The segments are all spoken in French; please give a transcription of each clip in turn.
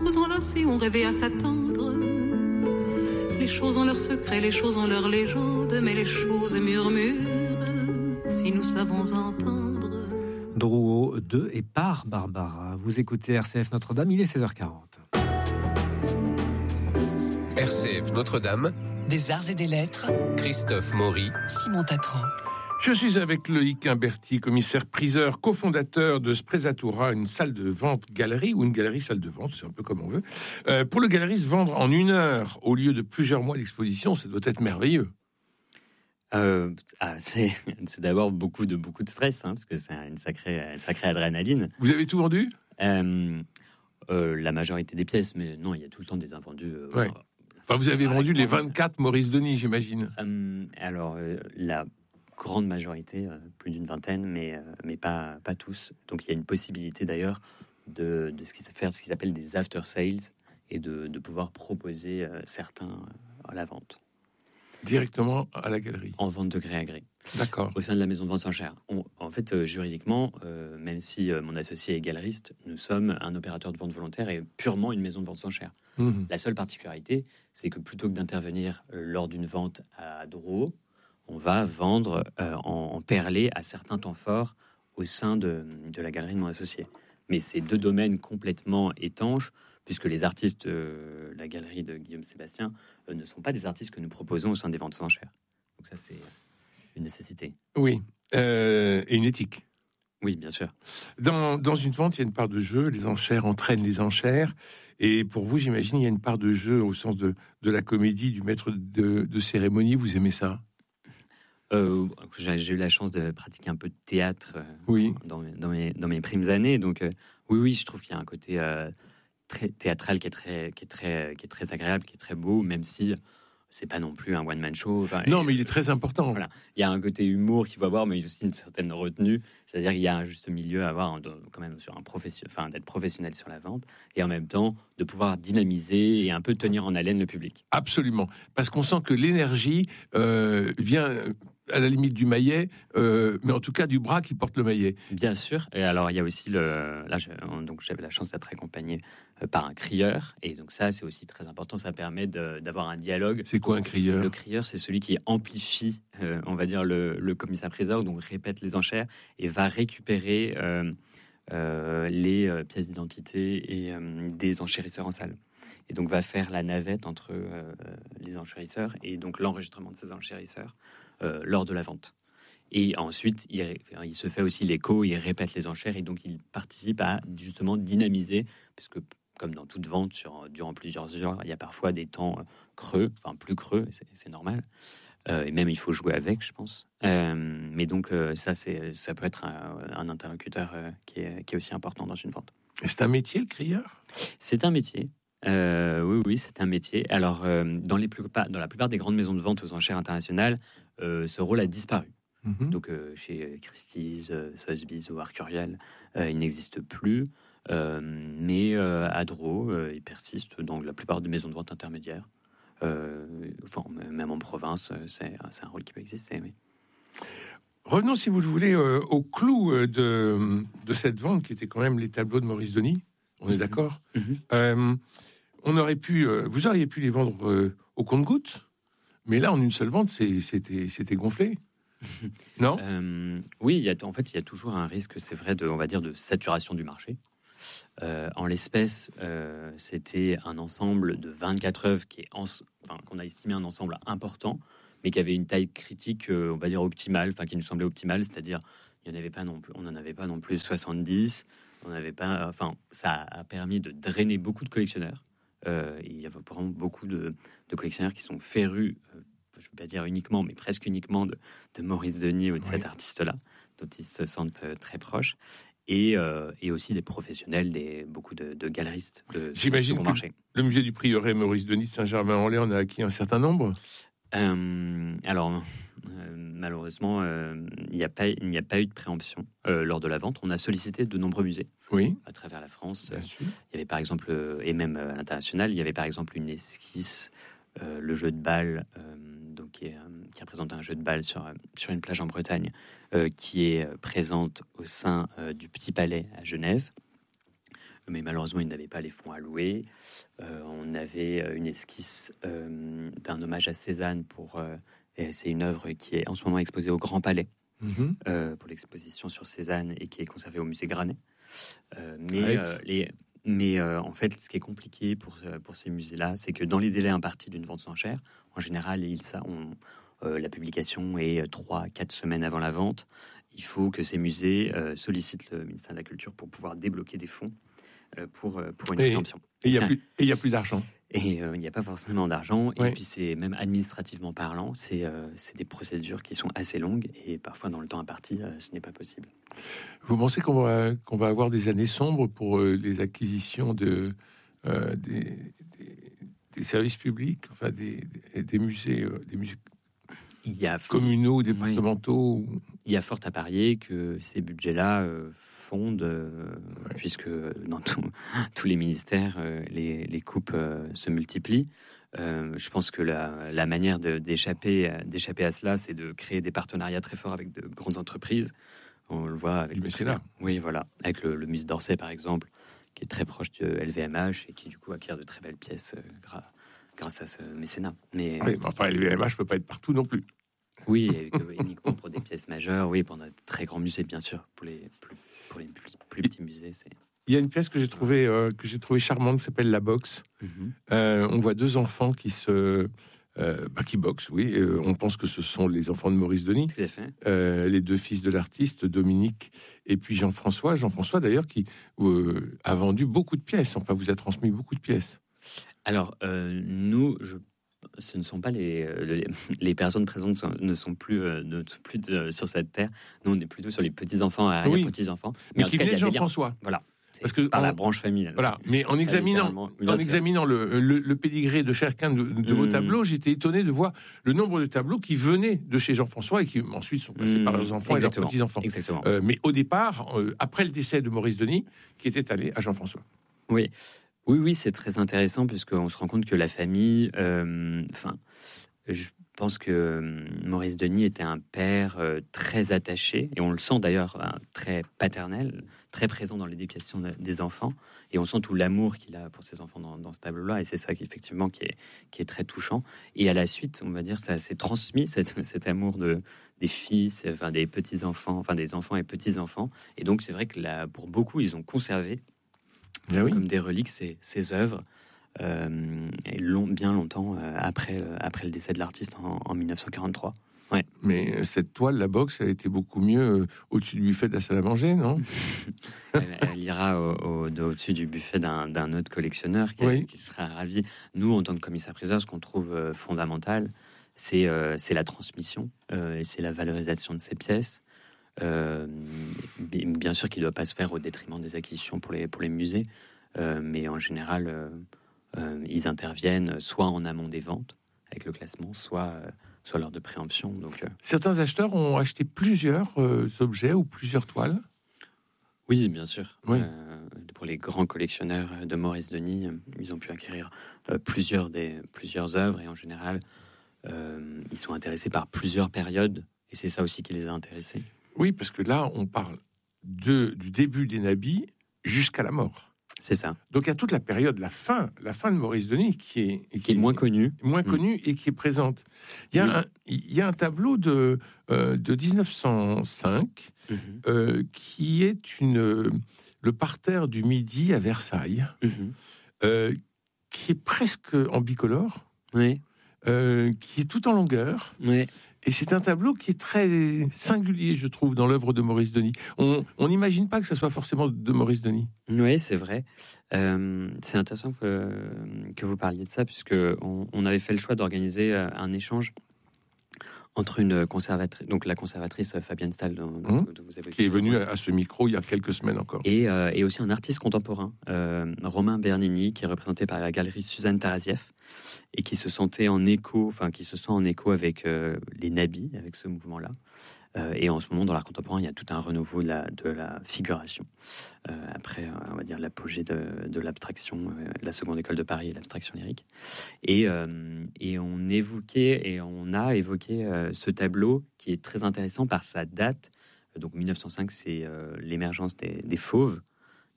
D'autres enlacés ont rêvé à s'attendre. Les choses ont leurs secrets, les choses ont leurs légendes, mais les choses murmurent si nous savons entendre. Drouot de et par Barbara. Vous écoutez RCF Notre-Dame, il est 16h40. RCF Notre-Dame, des arts et des lettres, Christophe Maury, Simon Tatran. Je suis avec Loïc Imberti, commissaire-priseur, cofondateur de Sprezzatura, une salle de vente-galerie ou une galerie-salle de vente, c'est un peu comme on veut. Pour le galeriste, vendre en 1 heure au lieu de plusieurs mois d'exposition, ça doit être merveilleux. C'est d'abord beaucoup de stress, parce que c'est une sacrée adrénaline. Vous avez tout vendu ? La majorité des pièces, mais non, il y a tout le temps des invendus. Ouais. Enfin, vous avez vendu les 24 Maurice Denis, j'imagine. La grande majorité, plus d'une vingtaine, mais pas tous. Donc il y a une possibilité d'ailleurs de ce qui s'appelle des after sales et de pouvoir proposer certains à la vente. Directement à la galerie. En vente de gré à gré. D'accord. Au sein de la maison de vente sans enchères. En fait, juridiquement, même si mon associé est galeriste, nous sommes un opérateur de vente volontaire et purement une maison de vente sans enchères. Mmh. La seule particularité, c'est que plutôt que d'intervenir lors d'une vente à Drouot, on va vendre en perlé à certains temps forts au sein de la galerie de mon associé. Mais c'est deux domaines complètement étanches, puisque les artistes de la galerie de Guillaume Sébastien ne sont pas des artistes que nous proposons au sein des ventes aux enchères. Donc ça, c'est une nécessité. Oui, et une éthique. Oui, bien sûr. Dans une vente, il y a une part de jeu, les enchères entraînent les enchères, et pour vous, j'imagine, il y a une part de jeu au sens de la comédie, du maître de cérémonie. Vous aimez ça ? J'ai eu la chance de pratiquer un peu de théâtre dans mes primes années, donc oui, je trouve qu'il y a un côté très théâtral qui est très agréable, qui est très beau, même si c'est pas non plus un one-man show. Non, mais il est très important. Voilà. Il y a un côté humour qu'il faut avoir, mais aussi une certaine retenue. C'est-à-dire qu'il y a un juste milieu à avoir quand même sur d'être professionnel sur la vente et en même temps de pouvoir dynamiser et un peu tenir en haleine le public. Absolument, parce qu'on sent que l'énergie vient à la limite du maillet, mais en tout cas du bras qui porte le maillet. Bien sûr. Et alors il y a aussi donc j'avais la chance d'être accompagné par un crieur, et donc ça c'est aussi très important. Ça permet d'avoir un dialogue. C'est quoi un crieur ? Le crieur, c'est celui qui amplifie, on va dire le commissaire-priseur, donc répète les enchères et va récupérer les pièces d'identité et des enchérisseurs en salle. Et donc va faire la navette entre les enchérisseurs et donc l'enregistrement de ces enchérisseurs lors de la vente. Et ensuite, il se fait aussi l'écho, il répète les enchères et donc il participe à justement dynamiser, puisque comme dans toute vente, durant plusieurs heures, il y a parfois des temps creux, enfin plus creux, c'est normal. Et même il faut jouer avec, je pense. Mais donc ça peut être un interlocuteur qui est aussi important dans une vente. Et c'est un métier, le crieur ? C'est un métier. Oui, c'est un métier. Alors, dans la plupart des grandes maisons de vente aux enchères internationales, ce rôle a disparu. Mm-hmm. Donc, chez Christie's, Sotheby's ou Arcurial, il n'existe plus. Mais à Drouot, il persiste dans la plupart des maisons de vente intermédiaires. Même en province, c'est un rôle qui peut exister. Oui. Revenons, si vous le voulez, au clou de cette vente, qui était quand même les tableaux de Maurice Denis. On est d'accord ? Mm-hmm. Vous auriez pu les vendre au compte-gouttes, mais là, en une seule vente, c'était gonflé. Non ? Oui, il y a toujours un risque, c'est vrai, de saturation du marché. En l'espèce, c'était un ensemble de 24 œuvres qu'on a estimé un ensemble important, mais qui avait une taille critique, on va dire optimale, qui nous semblait optimale, c'est-à-dire on n'en avait pas non plus 70. Ça a permis de drainer beaucoup de collectionneurs. Il y a vraiment beaucoup de collectionneurs qui sont férus, je ne veux pas dire uniquement, mais presque uniquement de Maurice Denis ou de cet artiste-là, dont ils se sentent très proches. Et aussi des professionnels, beaucoup de galeristes de J'imagine que marché. Le musée du Prieuré Maurice Denis de Saint-Germain-en-Laye en a acquis un certain nombre. Malheureusement, il n'y a pas eu de préemption lors de la vente. On a sollicité de nombreux musées à travers la France. Il y avait par exemple, et même à l'international, il y avait par exemple une esquisse, le jeu de balle, qui représente un jeu de balle sur une plage en Bretagne, qui est présente au sein du Petit Palais à Genève. mais malheureusement, ils n'avaient pas les fonds alloués. On avait une esquisse d'un hommage à Cézanne et c'est une œuvre qui est en ce moment exposée au Grand Palais pour l'exposition sur Cézanne et qui est conservée au musée Granet. Mais en fait, ce qui est compliqué pour ces musées-là, c'est que dans les délais impartis d'une vente aux enchères, en général, la publication est 3-4 semaines avant la vente. Il faut que ces musées sollicitent le ministère de la Culture pour pouvoir débloquer des fonds pour une préemption. Et il n'y a plus d'argent. Et il n'y a pas forcément d'argent. Ouais. Et puis, c'est même administrativement parlant, c'est des procédures qui sont assez longues. Et parfois, dans le temps imparti, ce n'est pas possible. Vous pensez qu'on va avoir des années sombres pour les acquisitions des services publics, enfin des musées communaux, départementaux? Il y a fort à parier que ces budgets-là fondent, puisque dans tous les ministères, les coupes se multiplient. Je pense que la manière d'échapper à cela, c'est de créer des partenariats très forts avec de grandes entreprises. On le voit avec le mécénat. Oui, voilà, avec le musée d'Orsay, par exemple, qui est très proche de LVMH et qui, du coup, acquiert de très belles pièces grâce à ce mécénat. Mais enfin, LVMH ne peut pas être partout non plus. Oui, uniquement pour des pièces majeures, oui, pour de très grands musées, bien sûr. Pour les plus petits musées, c'est... Il y a une pièce que j'ai trouvée charmante qui s'appelle La Boxe. On voit deux enfants qui boxent, oui. On pense que ce sont les enfants de Maurice Denis. Tout à fait. Les deux fils de l'artiste, Dominique et puis Jean-François. Jean-François, d'ailleurs, qui a vendu beaucoup de pièces. Enfin, vous a transmis beaucoup de pièces. Alors, ce ne sont pas les personnes présentes ne sont plus sur cette terre. Nous, on est plutôt sur les petits-enfants, arrière-petits-enfants. Mais qui venaient de Jean-François. Voilà. Parce que par la branche famille. Voilà. Mais en examinant le pédigré de chacun de vos tableaux, j'étais étonné de voir le nombre de tableaux qui venaient de chez Jean-François et qui ensuite sont passés par leurs enfants et leurs petits-enfants. Exactement. Mais au départ, après le décès de Maurice Denis, qui était allé à Jean-François. Oui, c'est très intéressant puisqu'on se rend compte que la famille, je pense que Maurice Denis était un père très attaché, et on le sent d'ailleurs très paternel, très présent dans l'éducation des enfants, et on sent tout l'amour qu'il a pour ses enfants dans ce tableau-là, et c'est ça qui est très touchant. Et à la suite, on va dire, ça s'est transmis, cet amour des fils, des petits-enfants, des enfants et petits-enfants, et donc c'est vrai que pour beaucoup, ils ont conservé comme des reliques ces œuvres, et bien longtemps après le décès de l'artiste en 1943. Ouais. Mais cette toile, La Boxe, elle était beaucoup mieux au-dessus du buffet de la salle à manger, non? Elle ira au-dessus du buffet d'un autre collectionneur qui sera ravi. Nous, en tant que commissaire-priseur, ce qu'on trouve fondamental, c'est la transmission et c'est la valorisation de ces pièces. Bien sûr qu'il ne doit pas se faire au détriment des acquisitions pour les musées, mais en général, ils interviennent soit en amont des ventes avec le classement, soit lors de préemption. Donc, certains acheteurs ont acheté plusieurs objets ou plusieurs toiles. Oui, bien sûr. Oui. Pour les grands collectionneurs de Maurice Denis, ils ont pu acquérir plusieurs œuvres, et en général, ils sont intéressés par plusieurs périodes, et c'est ça aussi qui les a intéressés. Oui, parce que là, on parle du début des Nabis jusqu'à la mort. C'est ça. Donc il y a toute la période, la fin de Maurice Denis qui est moins connue. Et qui est présente. Il y a un tableau de 1905 qui est le parterre du Midi à Versailles, qui est presque en bicolore, qui est tout en longueur. Oui. Et c'est un tableau qui est très singulier, je trouve, dans l'œuvre de Maurice Denis. On n'imagine pas que ce soit forcément de Maurice Denis. Oui, c'est vrai. C'est intéressant que vous parliez de ça, puisque on avait fait le choix d'organiser un échange entre une conservatrice, donc la conservatrice Fabienne Stahl, dont vous avez qui est venue à ce micro il y a quelques semaines encore, et aussi un artiste contemporain, Romain Bernini, qui est représenté par la galerie Suzanne Tarasieff, et qui se sent en écho avec les Nabis, avec ce mouvement-là. Et en ce moment, dans l'art contemporain, il y a tout un renouveau de la figuration. Après, on va dire, l'apogée de l'abstraction, la seconde école de Paris et l'abstraction lyrique. Et on a évoqué ce tableau qui est très intéressant par sa date. Donc 1905, c'est l'émergence des fauves,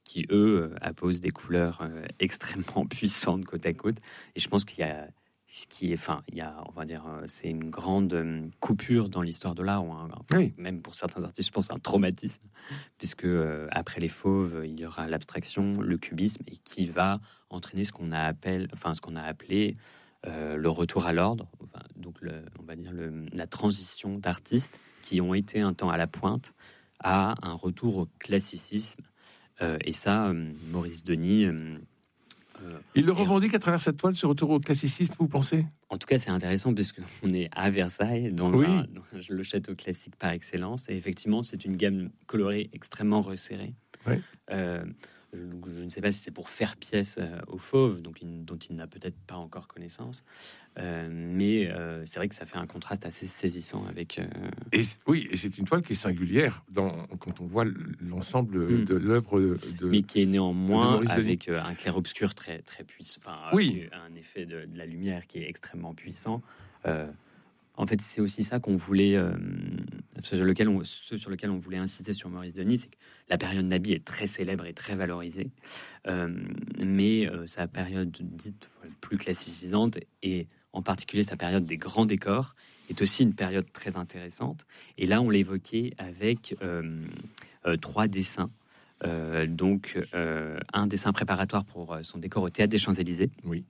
qui eux apposent des couleurs extrêmement puissantes côte à côte. Et je pense qu'il y a on va dire, c'est une grande coupure dans l'histoire de l'art, même pour certains artistes, je pense, un traumatisme, puisque après les fauves, il y aura l'abstraction, le cubisme, et qui va entraîner ce qu'on a appelé le retour à l'ordre, donc on va dire la transition d'artistes qui ont été un temps à la pointe à un retour au classicisme. Et ça, Maurice Denis... il le revendique à travers cette toile, ce retour au classicisme, vous pensez? En tout cas, c'est intéressant puisqu'on est à Versailles, dans le château classique par excellence. Et effectivement, c'est une gamme colorée extrêmement resserrée. Oui. Je ne sais pas si c'est pour faire pièce aux fauves, dont il n'a peut-être pas encore connaissance. Mais c'est vrai que ça fait un contraste assez saisissant avec... Et c'est une toile qui est singulière quand on voit l'ensemble de l'œuvre de... Mais qui est néanmoins avec un clair-obscur très, très puissant. Un effet de la lumière qui est extrêmement puissant. En fait, c'est aussi ça qu'on voulait... sur lequel on voulait insister sur Maurice Denis, c'est que la période Nabi est très célèbre et très valorisée, mais sa période dite plus classicisante, et en particulier sa période des grands décors, est aussi une période très intéressante. Et là, on l'évoquait avec 3 dessins. Donc, un dessin préparatoire pour son décor au Théâtre des Champs-Élysées. Oui.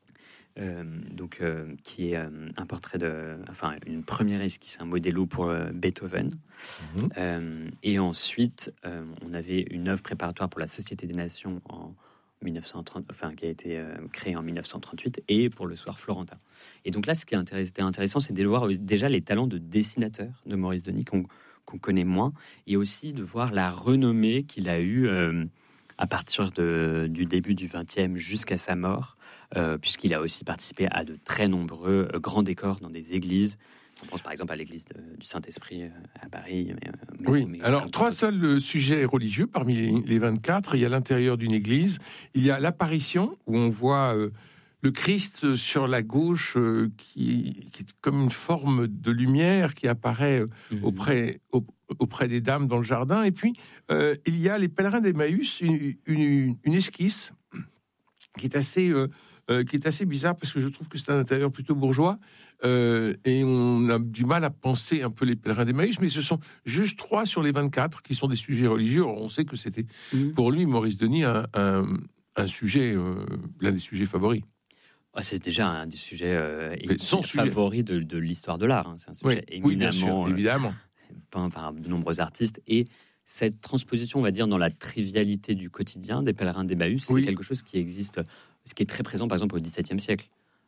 Qui est un portrait une première esquisse, un modélo pour Beethoven. Et ensuite, on avait une œuvre préparatoire pour la Société des Nations en 1930, qui a été créée en 1938, et pour le Soir florentin. Et donc là, ce qui était intéressant, c'est de voir déjà les talents de dessinateur de Maurice Denis qu'on connaît moins, et aussi de voir la renommée qu'il a eue à partir du début du XXe jusqu'à sa mort, puisqu'il a aussi participé à de très nombreux grands décors dans des églises. On pense par exemple à l'église du Saint-Esprit à Paris. Alors, 3 seuls sujets religieux parmi les 24. Il y a l'intérieur d'une église. Il y a l'apparition, où on voit le Christ sur la gauche, qui est comme une forme de lumière qui apparaît auprès des dames dans le jardin. Et puis, il y a les pèlerins d'Emmaüs, une esquisse qui est assez bizarre, parce que je trouve que c'est un intérieur plutôt bourgeois, et on a du mal à penser un peu les pèlerins d'Emmaüs, mais ce sont juste 3 sur les 24 qui sont des sujets religieux. On sait que c'était pour lui, Maurice Denis, un sujet, l'un des sujets favoris. C'est déjà un des sujets favoris de l'histoire de l'art. C'est un sujet éminemment évidemment peint par de nombreux artistes. Et cette transposition, on va dire, dans la trivialité du quotidien des pèlerins d'Emmaüs, c'est quelque chose qui existe, ce qui est très présent, par exemple, au XVIIe siècle.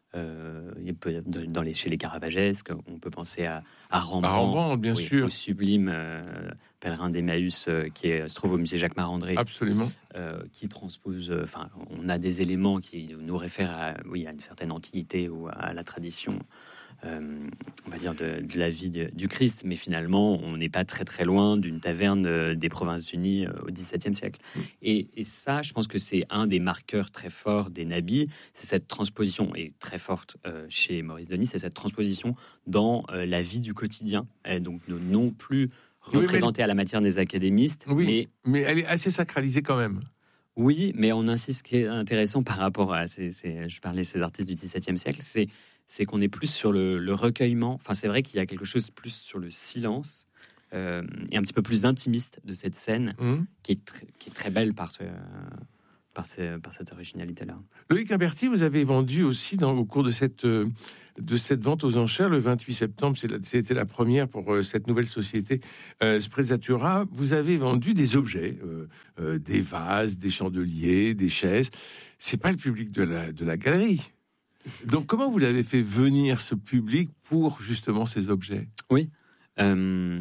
Chez les Caravagesques, on peut penser à Rembrandt, bien sûr, au sublime pèlerin d'Emmaüs qui se trouve au musée Jacques Marandré. Absolument. Qui transpose. On a des éléments qui nous réfèrent à une certaine antiquité ou à la tradition. On va dire de la vie du Christ, mais finalement, on n'est pas très très loin d'une taverne des Provinces-Unies au XVIIe siècle. Et ça, je pense que c'est un des marqueurs très forts des nabis, c'est cette transposition, et très forte chez Maurice Denis, c'est cette transposition dans la vie du quotidien, donc non plus représentée à la matière des académistes. Mais elle est assez sacralisée quand même. Oui, mais on insiste, ce qui est intéressant par rapport à je parlais de ces artistes du XVIIe siècle, c'est qu'on est plus sur le recueillement. Enfin, c'est vrai qu'il y a quelque chose plus sur le silence et un petit peu plus intimiste de cette scène qui est très belle par cette originalité-là. Loïc Imberti, vous avez vendu aussi au cours de cette vente aux enchères le 28 septembre, c'était la première pour cette nouvelle société Sprezzatura. Vous avez vendu des objets, des vases, des chandeliers, des chaises. C'est pas le public de la galerie. Donc, comment vous l'avez fait venir, ce public, pour justement ces objets? Oui. À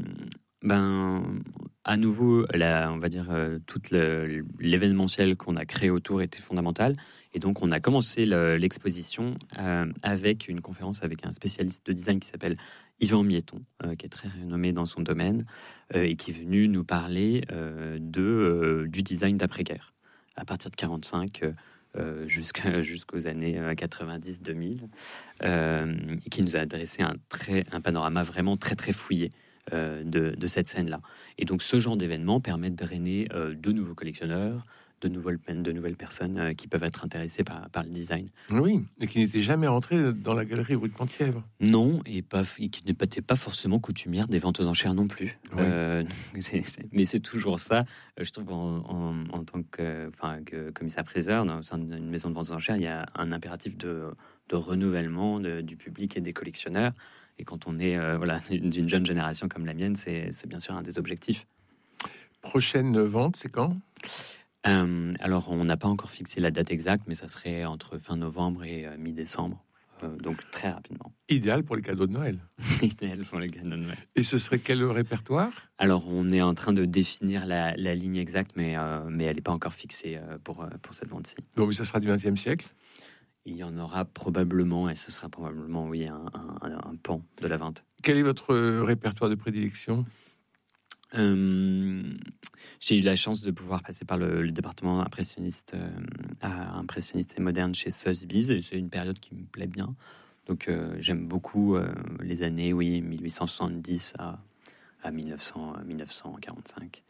nouveau, on va dire, tout l'événementiel qu'on a créé autour était fondamental. Et donc, on a commencé l'exposition avec une conférence avec un spécialiste de design qui s'appelle Yvan Mietton, qui est très renommé dans son domaine, et qui est venu nous parler du design d'après-guerre, à partir de 1945 jusqu'aux années 90-2000, et qui nous a adressé un panorama vraiment très très fouillé de cette scène-là. Et donc ce genre d'événement permet de drainer de nouveaux collectionneurs, de nouvelles personnes qui peuvent être intéressées par le design. Oui, et qui n'était jamais rentré dans la galerie rue de Penthièvre. Non, et qui n'était pas forcément coutumière des ventes aux enchères non plus. Oui. Mais c'est toujours ça. Je trouve en tant que commissaire-priseur, au sein d'une maison de vente aux enchères, il y a un impératif de renouvellement du public et des collectionneurs. Et quand on est d'une jeune génération comme la mienne, c'est bien sûr un des objectifs. Prochaine vente, c'est quand ? Alors, on n'a pas encore fixé la date exacte, mais ça serait entre fin novembre et mi-décembre. Donc, très rapidement. Idéal pour les cadeaux de Noël. Idéal pour les cadeaux de Noël. Et ce serait quel répertoire ? Alors, on est en train de définir la ligne exacte, mais elle n'est pas encore fixée pour cette vente-ci. Donc, ça sera du XXe siècle ? Il y en aura probablement, et ce sera probablement, oui, un pan de la vente. Quel est votre répertoire de prédilection ? J'ai eu la chance de pouvoir passer par le département impressionniste et moderne chez Sotheby's, et c'est une période qui me plaît bien. Donc j'aime beaucoup les années 1870 à 1945.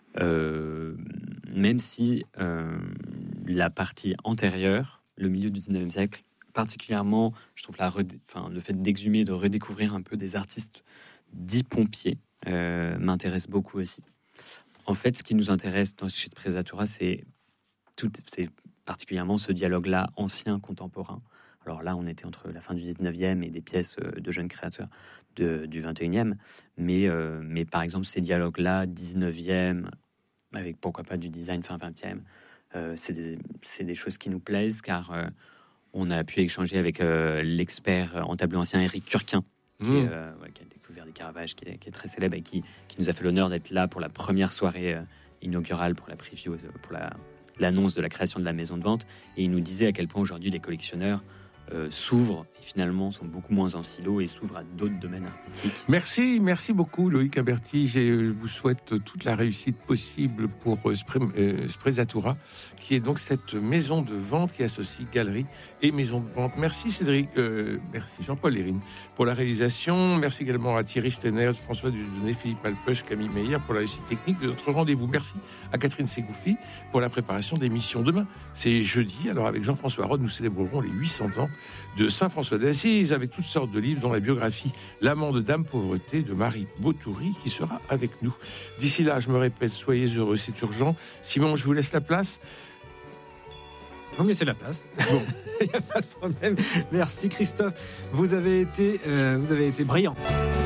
Même si la partie antérieure, le milieu du 19e siècle, particulièrement, je trouve le fait d'exhumer, de redécouvrir un peu des artistes dits pompiers, m'intéresse beaucoup aussi. En fait, ce qui nous intéresse chez Sprezzatura, c'est particulièrement ce dialogue-là ancien-contemporain. Alors là, on était entre la fin du 19e et des pièces de jeunes créateurs du 21e. Mais par exemple, ces dialogues-là, 19e, avec pourquoi pas du design fin 20e, c'est des choses qui nous plaisent, car on a pu échanger avec l'expert en tableau ancien Éric Turquin, qui a découvert des Caravages, qui est très célèbre et qui nous a fait l'honneur d'être là pour la première soirée inaugurale, pour la preview, pour l'annonce de la création de la maison de vente. Et il nous disait à quel point aujourd'hui les collectionneurs s'ouvrent et finalement sont beaucoup moins en silo et s'ouvrent à d'autres domaines artistiques. Merci beaucoup Loïc Imberti. Je vous souhaite toute la réussite possible pour Sprezzatura, qui est donc cette maison de vente qui associe galerie et maison de vente. Merci Cédric, merci Jean-Paul Lérine pour la réalisation. Merci également à Thierry Stenner, François Dudonné, Philippe Malpeuch, Camille Meyer pour la réussite technique de notre rendez-vous. Merci à Catherine Ségoufi pour la préparation d'émissions. Demain, c'est jeudi. Alors avec Jean-François Rode, nous célébrerons les 800 ans de Saint-François d'Assise avec toutes sortes de livres, dont la biographie L'amant de Dame Pauvreté de Marie Bautoury qui sera avec nous. D'ici là, je me répète, soyez heureux, c'est urgent. Simon, je vous laisse la place. Non, mais c'est la place. Bon. Il n'y a pas de problème. Merci Christophe. Vous avez été brillant.